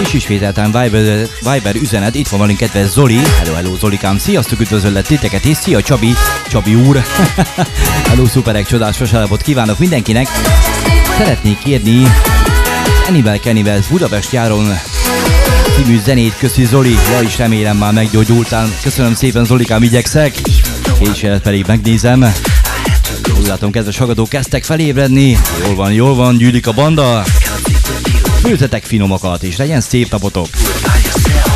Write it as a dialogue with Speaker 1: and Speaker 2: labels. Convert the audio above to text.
Speaker 1: és ismételten Viber üzenet. Itt van velünk kedves Zoli. Hello Zolikám, sziasztok, üdvözöllek titeket, és szia Csabi úr. Hello, szuperek, csodás vasárnapot kívánok mindenkinek. Szeretnék kérni Annibal Cannibals Budapest járon című zenét. Köszi Zoli, ja is remélem már meggyógyultál. Köszönöm szépen Zolikám, igyekszek. Később pedig megnézem. Úgy látom, kedves hallgatók kezdtek felébredni. Jól van, gyűlik a banda. Főzzetek finomakat, és legyen szép napotok.